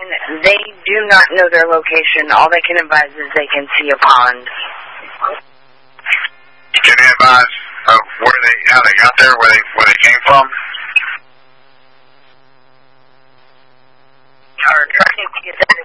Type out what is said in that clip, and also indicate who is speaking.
Speaker 1: they do not know their location. All they can advise is they can see a pond.
Speaker 2: Can they advise how they got there, where they came from?
Speaker 1: Or trying to get that